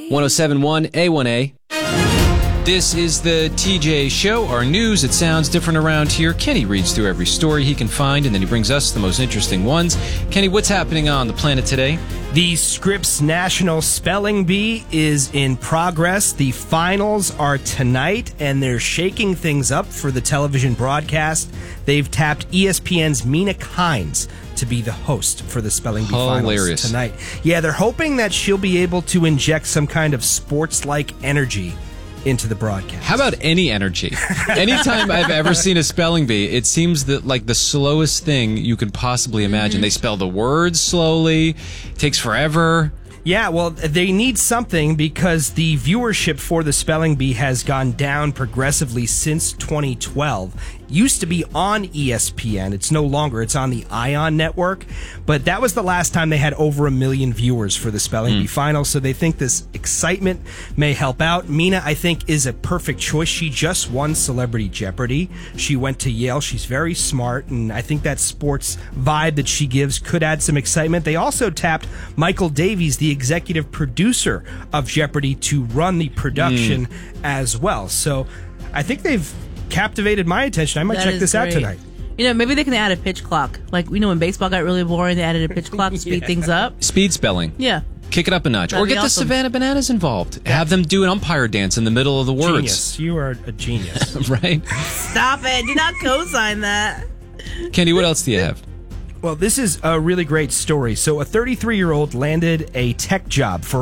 1071 A1A. This is the TJ Show, our news. It sounds different around here. Kenny reads through every story he can find, and then he brings us the most interesting ones. Kenny, what's happening on the planet today? The Scripps National Spelling Bee is in progress. The finals are tonight, and they're shaking things up for the television broadcast. They've tapped ESPN's Mina Kimes to be the host for the Spelling Bee finals tonight. Yeah, they're hoping that she'll be able to inject some kind of sports-like energy into the broadcast. How about any energy? Anytime I've ever seen a spelling bee, it seems that like the slowest thing you can possibly imagine. They spell the words slowly, takes forever. Yeah, well, they need something because the viewership for the Spelling Bee has gone down progressively since 2012. Used to be on ESPN. It's no longer. It's on the ION network. But that was the last time they had over 1 million viewers for the Spelling Bee final, so they think this excitement may help out. Mina, I think, is a perfect choice. She just won Celebrity Jeopardy. She went to Yale. She's very smart, and I think that sports vibe that she gives could add some excitement. They also tapped Michael Davies, the executive producer of Jeopardy, to run the production as well. So I think they've captivated my attention. I might check this out tonight. You know, maybe they can add a pitch clock. Like, you know, when baseball got really boring, they added a pitch clock to speed things up. Speed spelling. Yeah. Kick it up a notch. Or get the Savannah Bananas involved. Have them do an umpire dance in the middle of the words. Genius. You are a genius. Right? Stop it. Do not co-sign that. Kenny, what else do you have? Well, this is a really great story. So a 33-year-old landed a tech job for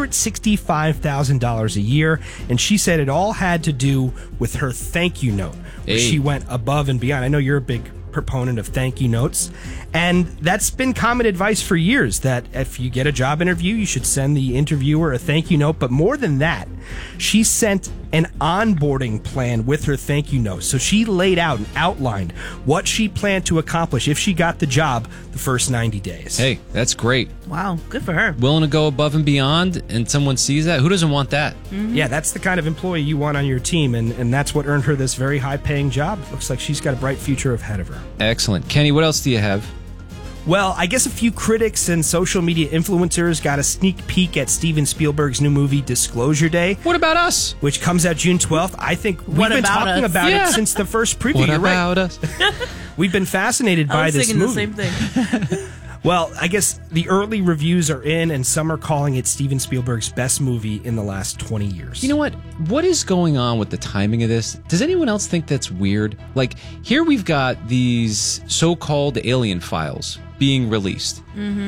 $165,000 a year, and she said it all had to do with her thank you note. Where she went above and beyond. I know you're a big proponent of thank you notes, and that's been common advice for years, that if you get a job interview, you should send the interviewer a thank you note. But more than that, she sent an onboarding plan with her thank you note. So she laid out and outlined what she planned to accomplish if she got the job the first 90 days. Hey, that's great. Wow, good for her. Willing to go above and beyond, and someone sees that? Who doesn't want that? Yeah, that's the kind of employee you want on your team, and that's what earned her this very high-paying job. Looks like she's got a bright future ahead of her. Excellent. Kenny, what else do you have? Well, I guess a few critics and social media influencers got a sneak peek at Steven Spielberg's new movie, Disclosure Day. What about us? Which comes out June 12th. I think we've been talking about it since the first preview. What about us? We've been fascinated by this movie. I was singing the same thing. Well, I guess the early reviews are in, and some are calling it Steven Spielberg's best movie in the last 20 years. You know what? What is going on with the timing of this? Does anyone else think that's weird? Like, here we've got these so-called alien files being released.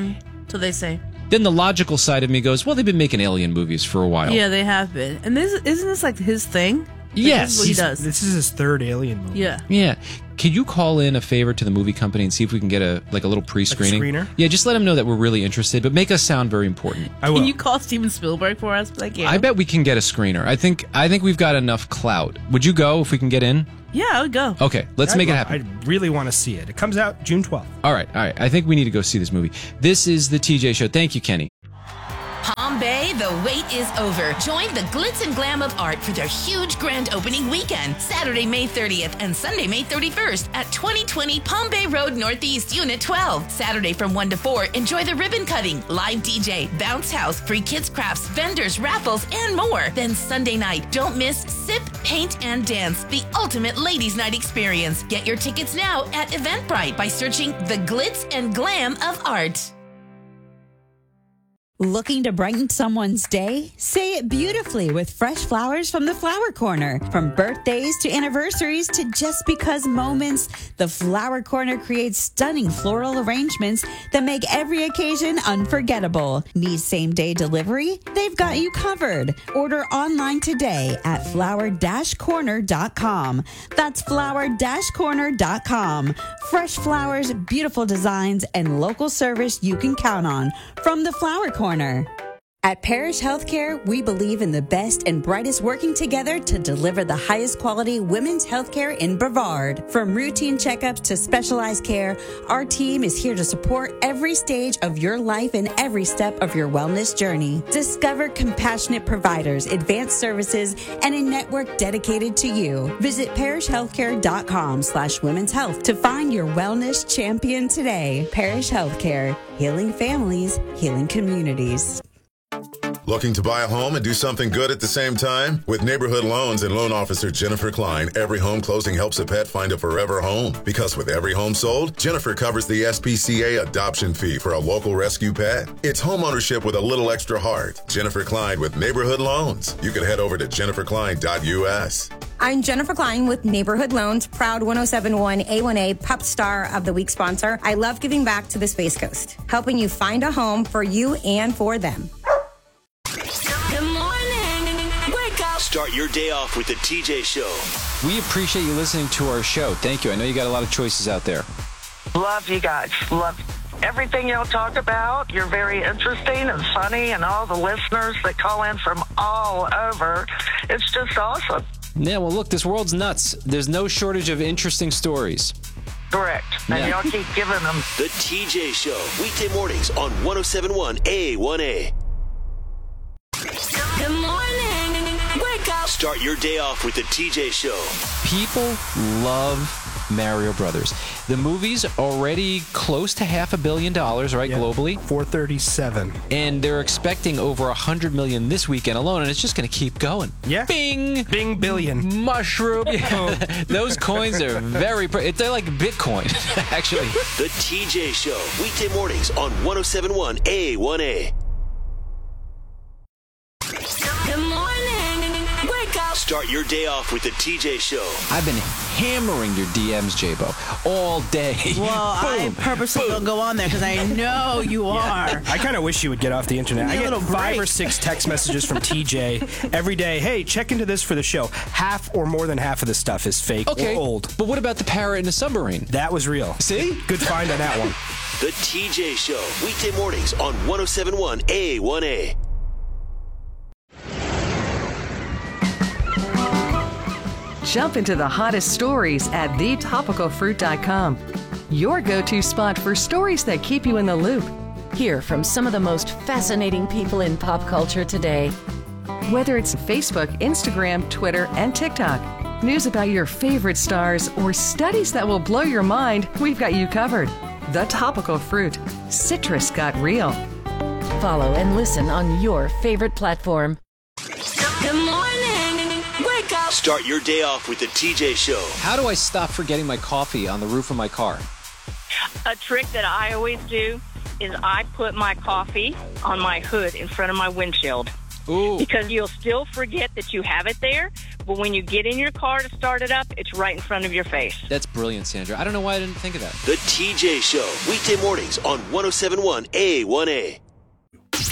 So they say. Then the logical side of me goes, well, they've been making alien movies for a while. Yeah, they have been. And isn't this like his thing? Like, yes. This is what he does. This is his third alien movie. Yeah. Yeah. Could you call in a favor to the movie company and see if we can get a little pre-screening? Like a screener? Yeah, just let them know that we're really interested, but make us sound very important. I will. Can you call Steven Spielberg for us? Like, yeah. I bet we can get a screener. I think we've got enough clout. Would you go if we can get in? Yeah, I would go. Okay, let's make it happen. I really want to see it. It comes out June 12th. All right. I think we need to go see this movie. This is the TJ Show. Thank you, Kenny. Palm Bay, the wait is over. Join the glitz and glam of art for their huge grand opening weekend, Saturday, May 30th and Sunday, May 31st at 2020 Palm Bay Road Northeast, Unit 12. Saturday from 1 to 4, enjoy the ribbon cutting, live DJ, bounce house, free kids crafts, vendors, raffles, and more. Then Sunday night, don't miss Sip, Paint, and Dance, the ultimate ladies' night experience. Get your tickets now at Eventbrite by searching the glitz and glam of art. Looking to brighten someone's day? Say it beautifully with fresh flowers from the Flower Corner. From birthdays to anniversaries to just because moments, the Flower Corner creates stunning floral arrangements that make every occasion unforgettable. Need same-day delivery? They've got you covered. Order online today at flower-corner.com. That's flower-corner.com. Fresh flowers, beautiful designs, and local service you can count on from the Flower Corner. At Parish Healthcare, we believe in the best and brightest working together to deliver the highest quality women's healthcare in Brevard. From routine checkups to specialized care, our team is here to support every stage of your life and every step of your wellness journey. Discover compassionate providers, advanced services, and a network dedicated to you. Visit parishhealthcare.com/women's health to find your wellness champion today. Parish Healthcare, healing families, healing communities. Looking to buy a home and do something good at the same time? With Neighborhood Loans and loan officer Jennifer Klein, every home closing helps a pet find a forever home. Because with every home sold, Jennifer covers the SPCA adoption fee for a local rescue pet. It's home ownership with a little extra heart. Jennifer Klein with Neighborhood Loans. You can head over to jenniferklein.us. I'm Jennifer Klein with Neighborhood Loans, proud 1071 A1A Pup Star of the Week sponsor. I love giving back to the Space Coast, helping you find a home for you and for them. Good morning. Wake up. Start your day off with the TJ Show. We appreciate you listening to our show. Thank you. I know you got a lot of choices out there. Love you guys. Love everything y'all talk about. You're very interesting and funny, and all the listeners that call in from all over. It's just awesome. Yeah, well, look, this world's nuts. There's no shortage of interesting stories. Correct. And y'all keep giving them. The TJ Show, weekday mornings on 1071 A1A. Good morning. Wake up. Start your day off with the TJ Show. People love Mario Brothers. The movie's already close to $500 million, right, globally? 437. And they're expecting over 100 million this weekend alone, and it's just going to keep going. Yeah. Bing! Bing billion. Mushroom. Yeah. Those coins are very... they're like Bitcoin, actually. The TJ Show, weekday mornings on 1071 A1A. Good morning. Wake up. Start your day off with the TJ Show. I've been hammering your DMs, J-Bo, all day. Well, I purposely don't go on there because I know you are. I kind of wish you would get off the internet. I get 5 or 6 text messages from TJ every day. Hey, check into this for the show. Half or more than half of the stuff is fake or old. But what about the parrot in the submarine? That was real. See? Good find on that one. The TJ Show, weekday mornings on 1071 A1A. Jump into the hottest stories at thetopicalfruit.com. Your go-to spot for stories that keep you in the loop. Hear from some of the most fascinating people in pop culture today. Whether it's Facebook, Instagram, Twitter, and TikTok, news about your favorite stars, or studies that will blow your mind, we've got you covered. The Topical Fruit. Citrus got real. Follow and listen on your favorite platform. Good morning. Wake up. Start your day off with the TJ Show. How do I stop forgetting my coffee on the roof of my car? A trick that I always do is I put my coffee on my hood in front of my windshield. Ooh. Because you'll still forget that you have it there, but when you get in your car to start it up, it's right in front of your face. That's brilliant, Sandra. I don't know why I didn't think of that. The TJ Show, weekday mornings on 1071 A1A.